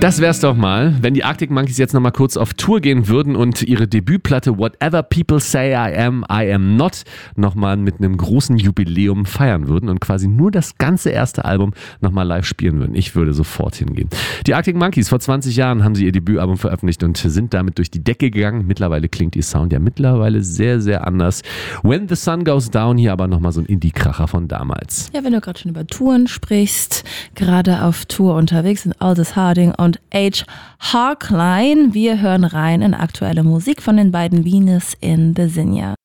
Das wär's doch mal, wenn die Arctic Monkeys jetzt nochmal kurz auf Tour gehen würden und ihre Debütplatte Whatever People Say I Am Not nochmal mit einem großen Jubiläum feiern würden und quasi nur das ganze erste Album nochmal live spielen würden. Ich würde sofort hingehen. Die Arctic Monkeys, vor 20 Jahren haben sie ihr Debütalbum veröffentlicht und sind damit durch die Decke gegangen. Mittlerweile klingt ihr Sound ja mittlerweile sehr, sehr anders. When the Sun Goes Down, hier aber nochmal so ein Indie-Kracher von damals. Ja, wenn du gerade schon über Touren sprichst, gerade auf Tour unterwegs sind Aldous Harding und H. Harkline. Wir hören rein in aktuelle Musik von den beiden Venus in the Zinja.